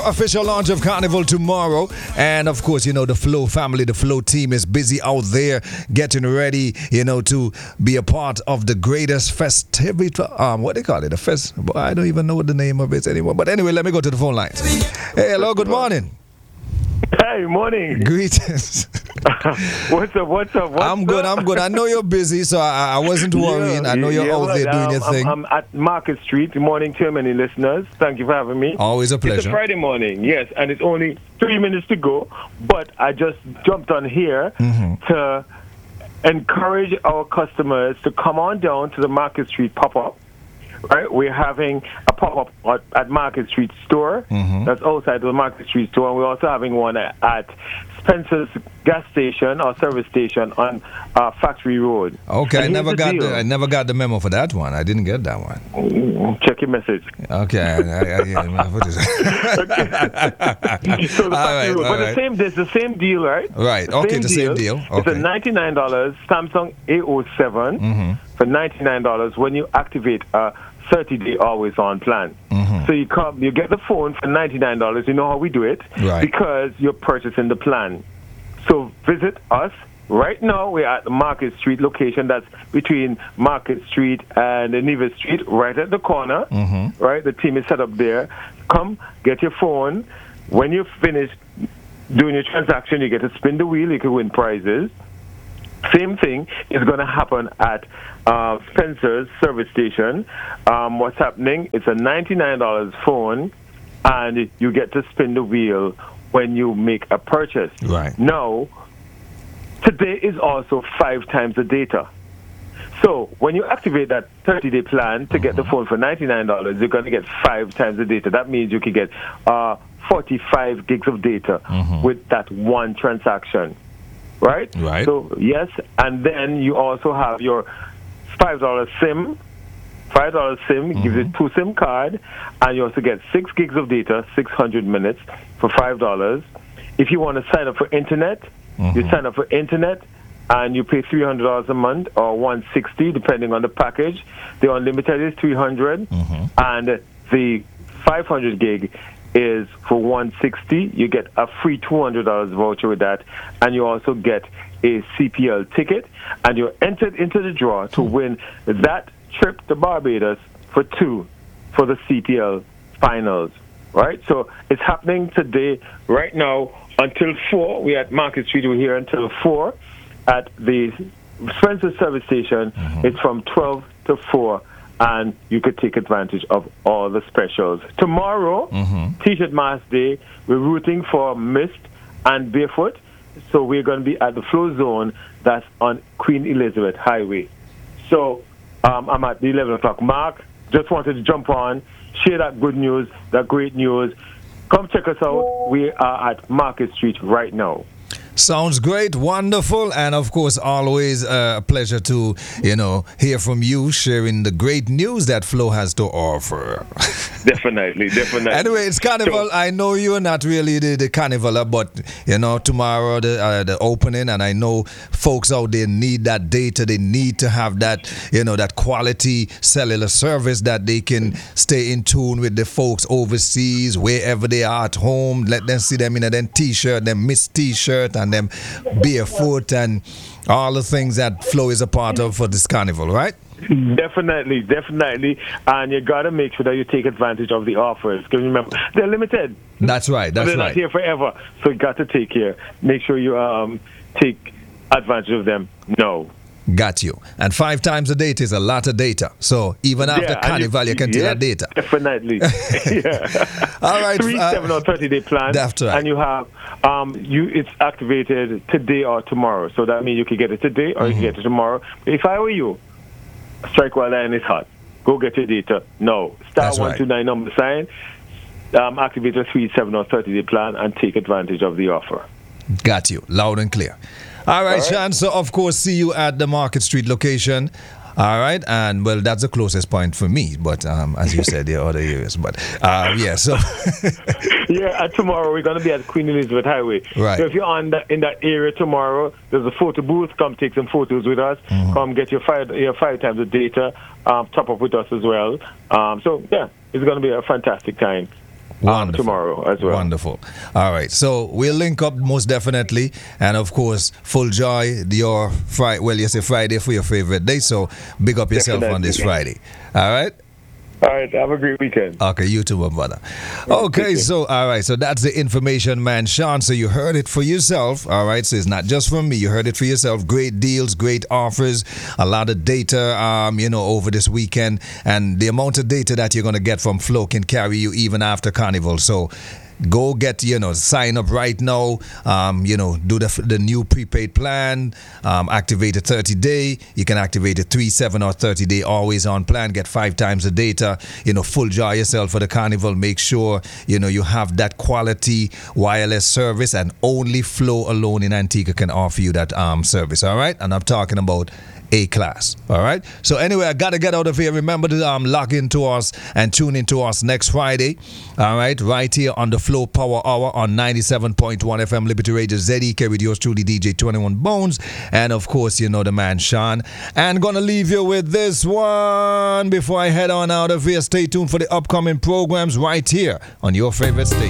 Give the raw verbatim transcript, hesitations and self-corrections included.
Official launch of Carnival tomorrow, and of course, you know, the Flow family, the Flow team is busy out there getting ready, you know, to be a part of the greatest festivity. Um, what do they call it? A fest? I don't even know what the name of it anymore. But anyway, let me go to the phone lines. Hey, hello, good morning. Hey, morning. Greetings. What's up? What's up? What's I'm good. up? I'm good. I know you're busy, so I, I wasn't worrying. Yeah, I know you're yeah, out well, there doing um, your thing. I'm, I'm at Market Street. Good morning to many listeners. Thank you for having me. Always a pleasure. It's a Friday morning, yes, and it's only three minutes to go. But I just jumped on here Mm-hmm. to encourage our customers to come on down to the Market Street pop-up. Right, we're having a pop-up at, at Market Street store. Mm-hmm. That's outside the Market Street store, and we're also having one at, at Spencer's gas station or service station on uh, Factory Road. Okay, And I here's never the got deal. the, I never got the memo for that one. I didn't get that one. Mm, Check your message. Okay, I, I, I, yeah, what is it? So the All Factory right, Road, all but right. the same, it's the same deal, right? Right, okay, the same deal. It's Okay. a ninety-nine dollars Samsung A oh seven Mm-hmm. for ninety-nine dollars when you activate a thirty-day always-on plan. Mm-hmm. So you come, you get the phone for ninety-nine dollars. You know how we do it? Right. Because you're purchasing the plan. So visit us. Right now, we're at the Market Street location. That's between Market Street and Nevis Street, right at the corner. Mm-hmm. Right? The team is set up there. Come, get your phone. When you finish doing your transaction, you get to spin the wheel. You can win prizes. Same thing is going to happen at uh, Spencer's service station. Um, what's happening? It's a ninety-nine dollars phone, and you get to spin the wheel when you make a purchase. Right. Now, today is also five times the data. So when you activate that thirty-day plan to get the phone for ninety-nine dollars, you're going to get five times the data. That means you can get uh, forty-five gigs of data Mhm. with that one transaction. Right? Right. So, yes, and then you also have your five dollars SIM. five dollars SIM gives you two SIM card, and you also get six gigs of data, six hundred minutes for five dollars. If you want to sign up for internet, you sign up for internet, and you pay three hundred dollars a month or one hundred sixty dollars depending on the package. The unlimited is three hundred dollars, Mhm. and the five hundred gig is for one hundred sixty dollars. You get a free two hundred dollars voucher with that, and you also get a C P L ticket, and you're entered into the draw to win that trip to Barbados for two for the C P L finals. Right? So it's happening today, right now, until four. We're at Market Street. We're here until four at the Spencer service station. Mhm. It's from twelve to four. And you could take advantage of all the specials. Tomorrow, Mhm. T-shirt Mass Day, we're rooting for Mist and Barefoot. So we're going to be at the Flow Zone that's on Queen Elizabeth Highway. So um, I'm at the eleven o'clock mark. Just wanted to jump on, share that good news, that great news. Come check us out. We are at Market Street right now. Sounds great, wonderful, and of course, always uh, a pleasure to, you know, hear from you sharing the great news that Flow has to offer. Definitely, definitely. Anyway, it's Carnival. So- I know you're not really the, the carnivaler, but you know, tomorrow the uh, the opening, and I know folks out there need that data. They need to have that, you know, that quality cellular service that they can stay in tune with the folks overseas, wherever they are at home. Let them see them in a them t-shirt, them Miss t-shirt, and them barefoot, and all the things that Flow is a part of for this carnival, right? Definitely, definitely. And you got to make sure that you take advantage of the offers. Because remember, they're limited. That's right. That's they're right. not here forever. So you got to take care. Make sure you um take advantage of them. No. Got you. And five times a data is a lot of data. So even after Yeah, and carnival, you, can take yeah, that data. Definitely. yeah. All right. Three, uh, seven, or thirty day plan. That's right. And you have um you it's activated today or tomorrow. So that means you can get it today or you can get it tomorrow. If I were you, strike while the iron is hot. Go get your data. No. Star That's one right. two nine number sign. Um, activate a three, seven, or thirty day plan and take advantage of the offer. Got you. Loud and clear. All right, All right. Sean. So, of course, see you at the Market Street location. All right. And, well, that's the closest point for me. But, um, as you said, there are other areas. But, uh, yeah, so. Yeah, and tomorrow we're going to be at Queen Elizabeth Highway. Right. So if you're on the, in that area tomorrow, there's a photo booth. Come take some photos with us. Mhm. Come get your five, your five times the data. Um, top up with us as well. Um, so, yeah, it's going to be a fantastic time. um, tomorrow as well. Wonderful. All right. So we'll link up most definitely. And of course, Full Joy, your Friday, well, you say Friday for your favorite day. So big up yourself definitely. On this Friday. All right. All right, have a great weekend. Okay, you too, my brother. Okay, so, all right, so that's the information, man. Sean, so you heard it for yourself, all right? So it's not just from me. You heard it for yourself. Great deals, great offers, a lot of data, um, you know, over this weekend. And the amount of data that you're going to get from Flow can carry you even after Carnival. So go get, you know, sign up right now, um, you know, do the the new prepaid plan, um, activate a thirty day. You can activate a three, seven, or thirty day always on plan, get five times the data, you know, full joy yourself for the Carnival. Make sure, you know, you have that quality wireless service, and only Flow alone in Antigua can offer you that um service, all right? And I'm talking about A-class, all right? So anyway, I got to get out of here. Remember to um, log into us and tune into us next Friday, all right? Right here on the Flow Power Hour on ninety-seven point one F M Liberty Radio Z E K with yours truly, D J twenty-one Bones. And of course, you know the man, Sean. And gonna leave you with this one before I head on out of here. Stay tuned for the upcoming programs right here on your favorite station.